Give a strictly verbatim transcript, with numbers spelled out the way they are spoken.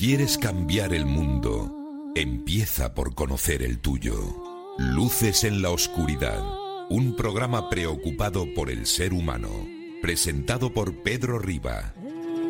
¿Quieres cambiar el mundo? Empieza por conocer el tuyo. Luces en la oscuridad. Un programa preocupado por el ser humano. Presentado por Pedro Riba.